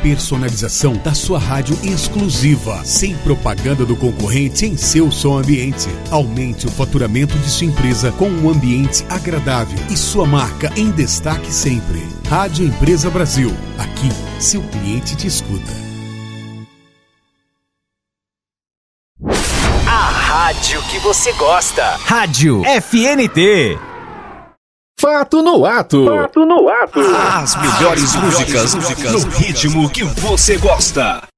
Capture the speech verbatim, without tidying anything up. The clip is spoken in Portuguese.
personalização da sua rádio exclusiva, sem propaganda do concorrente em seu som ambiente. Aumente o faturamento de sua empresa com um ambiente agradável e sua marca em destaque sempre. Rádio Empresa Brasil. Aqui, seu cliente te escuta. A rádio que você gosta. Rádio F N T. Fato no ato. Fato no ato. As melhores, As melhores músicas, músicas no ritmo que você gosta.